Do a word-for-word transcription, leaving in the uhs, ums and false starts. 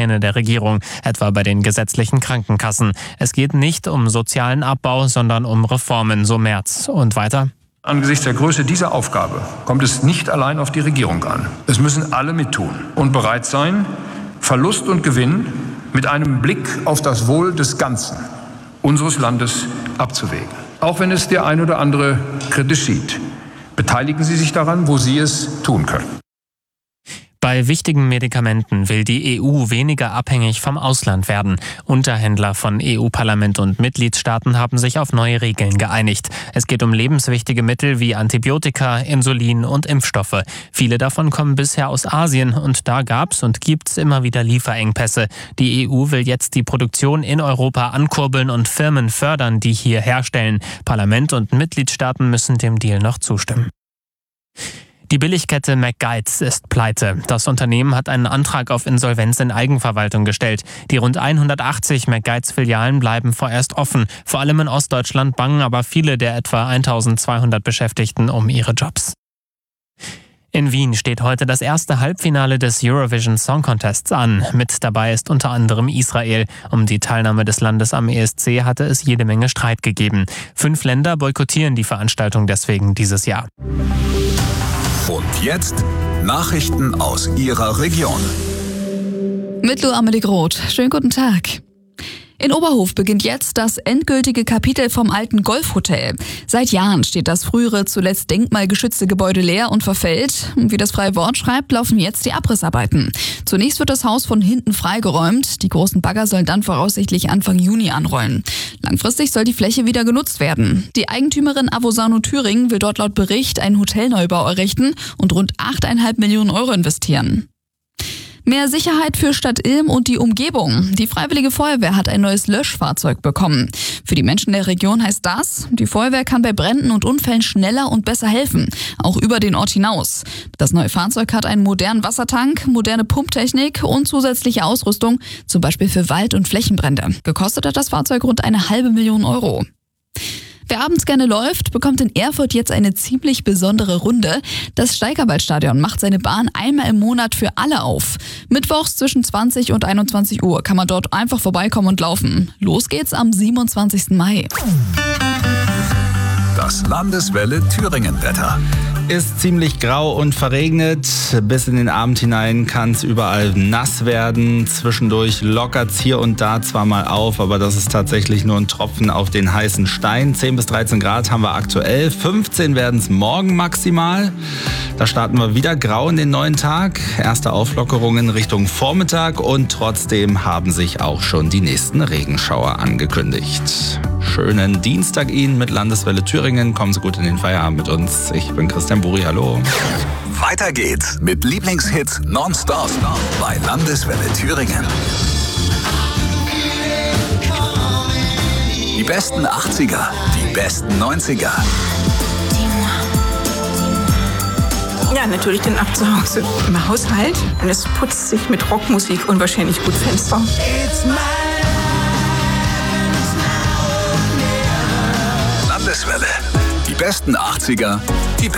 Pläne der Regierung, etwa bei den gesetzlichen Krankenkassen. Es geht nicht um sozialen Abbau, sondern um Reformen, so Merz. Und weiter? Angesichts der Größe dieser Aufgabe kommt es nicht allein auf die Regierung an. Es müssen alle mittun und bereit sein, Verlust und Gewinn mit einem Blick auf das Wohl des Ganzen unseres Landes abzuwägen. Auch wenn es der ein oder andere kritisch sieht. Beteiligen Sie sich daran, wo Sie es tun können. Bei wichtigen Medikamenten will die E U weniger abhängig vom Ausland werden. Unterhändler von E U-Parlament und Mitgliedstaaten haben sich auf neue Regeln geeinigt. Es geht um lebenswichtige Mittel wie Antibiotika, Insulin und Impfstoffe. Viele davon kommen bisher aus Asien und da gab's und gibt's immer wieder Lieferengpässe. Die E U will jetzt die Produktion in Europa ankurbeln und Firmen fördern, die hier herstellen. Parlament und Mitgliedstaaten müssen dem Deal noch zustimmen. Die Billigkette McGuides ist pleite. Das Unternehmen hat einen Antrag auf Insolvenz in Eigenverwaltung gestellt. Die rund hundertachtzig McGuides-Filialen bleiben vorerst offen. Vor allem in Ostdeutschland bangen aber viele der etwa eintausendzweihundert Beschäftigten um ihre Jobs. In Wien steht heute das erste Halbfinale des Eurovision Song Contests an. Mit dabei ist unter anderem Israel. Um die Teilnahme des Landes am E S C hatte es jede Menge Streit gegeben. Fünf Länder boykottieren die Veranstaltung deswegen dieses Jahr. Und jetzt Nachrichten aus Ihrer Region. Mit Lu Amelie Groth. Schönen guten Tag. In Oberhof beginnt jetzt das endgültige Kapitel vom alten Golfhotel. Seit Jahren steht das frühere, zuletzt denkmalgeschützte Gebäude leer und verfällt. Wie das freie Wort schreibt, laufen jetzt die Abrissarbeiten. Zunächst wird das Haus von hinten freigeräumt. Die großen Bagger sollen dann voraussichtlich Anfang Juni anrollen. Langfristig soll die Fläche wieder genutzt werden. Die Eigentümerin Avosano Thüringen will dort laut Bericht einen Hotelneubau errichten und rund acht Komma fünf Millionen Euro investieren. Mehr Sicherheit für Stadt Ilm und die Umgebung. Die Freiwillige Feuerwehr hat ein neues Löschfahrzeug bekommen. Für die Menschen der Region heißt das, die Feuerwehr kann bei Bränden und Unfällen schneller und besser helfen, auch über den Ort hinaus. Das neue Fahrzeug hat einen modernen Wassertank, moderne Pumptechnik und zusätzliche Ausrüstung, zum Beispiel für Wald- und Flächenbrände. Gekostet hat das Fahrzeug rund eine halbe Million Euro. Wer abends gerne läuft, bekommt in Erfurt jetzt eine ziemlich besondere Runde. Das Steigerwaldstadion macht seine Bahn einmal im Monat für alle auf. Mittwochs zwischen zwanzig und einundzwanzig Uhr kann man dort einfach vorbeikommen und laufen. Los geht's am siebenundzwanzigsten Mai. Das Landeswelle Thüringen-Wetter. Ist ziemlich grau und verregnet. Bis in den Abend hinein kann es überall nass werden. Zwischendurch lockert es hier und da zwar mal auf, aber das ist tatsächlich nur ein Tropfen auf den heißen Stein. zehn bis dreizehn Grad haben wir aktuell. fünfzehn werden es morgen maximal. Da starten wir wieder grau in den neuen Tag. Erste Auflockerungen Richtung Vormittag und trotzdem haben sich auch schon die nächsten Regenschauer angekündigt. Schönen Dienstag Ihnen mit Landeswelle Thüringen. Kommen Sie gut in den Feierabend mit uns. Ich bin Christian Buri, hallo. Weiter geht's mit Lieblingshits nonstop bei Landeswelle Thüringen. Die besten achtziger, die besten neunziger. Ja, natürlich den ab zu Hause im Haushalt. Und es putzt sich mit Rockmusik unwahrscheinlich gut Fenster. Landeswelle. Die besten achtziger,